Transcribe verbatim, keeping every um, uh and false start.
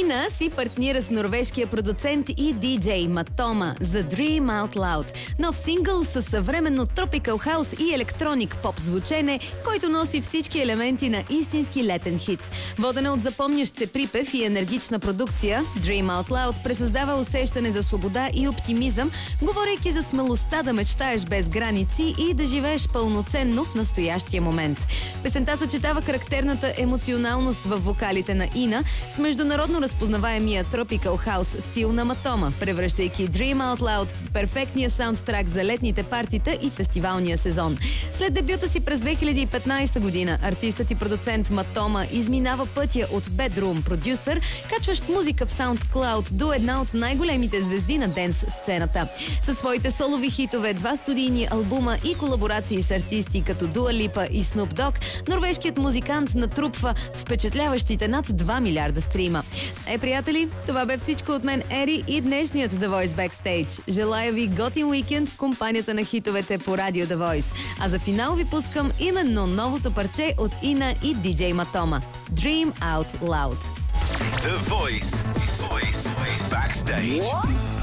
Ина си партнира с норвежкия продуцент и диджей Матома за Dream Out Loud. Нов сингъл с съвременно тропикал хаус и електроник поп звучене, който носи всички елементи на истински летен хит. Водена от запомнящ се припев и енергична продукция, Dream Out Loud пресъздава усещане за свобода и оптимизъм, говорейки за смелостта да мечтаеш без граници и да живееш пълноценно в настоящия момент. Песента съчетава характерната емоционалност във вокалите на Ина с международно разпознаваемия Tropical House стил на Матома, превръщайки Dream Out Loud в перфектния саундтрак за летните партита и фестивалния сезон. След дебюта си през две хиляди и петнадесета година, артистът и продуцент Матома изминава пътя от Bedroom продюсър, качващ музика в SoundCloud, до една от най-големите звезди на денс сцената. Със своите солови хитове, два студийни албума и колаборации с артисти като Дуа Липа и Snoop Dogg, норвежкият музикант натрупва впечатляващите над два милиарда стрима. Е, приятели, това бе всичко от мен, Ери, и днешният The Voice Backstage. Желая ви готин уикенд в компанията на хитовете по радио The Voice. А за финал ви пускам именно новото парче от Ина и диджей Матома. Dream Out Loud. The Voice. Voice. Backstage.